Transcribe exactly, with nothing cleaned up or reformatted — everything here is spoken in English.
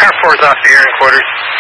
Car four is off the air in quarters.